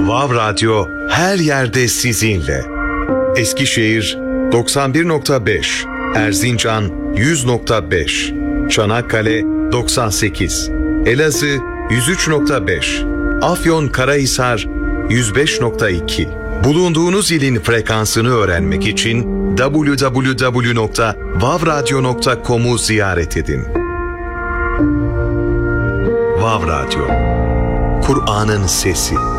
Vav Radyo her yerde sizinle. Eskişehir 91.5, Erzincan 100.5, Çanakkale 98, Elazığ 103.5, Afyonkarahisar 105.2. Bulunduğunuz ilin frekansını öğrenmek için www.vavradyo.com'u ziyaret edin. Vav Radyo, Kur'an'ın sesi.